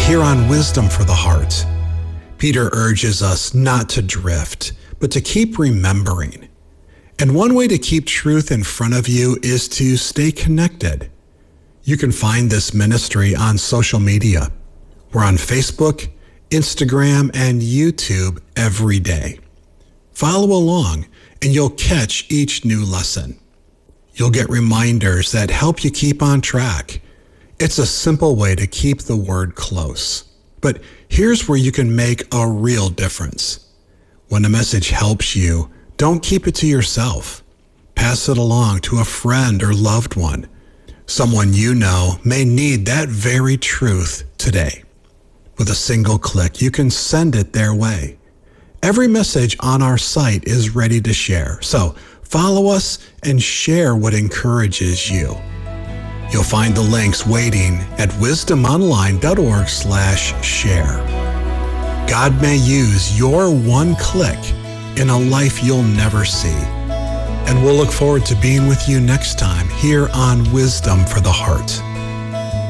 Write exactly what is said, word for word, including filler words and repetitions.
here on Wisdom for the Heart, Peter urges us not to drift, but to keep remembering. And one way to keep truth in front of you is to stay connected. You can find this ministry on social media. We're on Facebook, Instagram, and YouTube every day. Follow along, and you'll catch each new lesson. You'll get reminders that help you keep on track. It's a simple way to keep the word close. But here's where you can make a real difference. When a message helps you, don't keep it to yourself. Pass it along to a friend or loved one. Someone you know may need that very truth today. With a single click, you can send it their way. Every message on our site is ready to share, so follow us and share what encourages you. You'll find the links waiting at wisdomonline.org slash share. God may use your one click in a life you'll never see. And we'll look forward to being with you next time here on Wisdom for the Heart.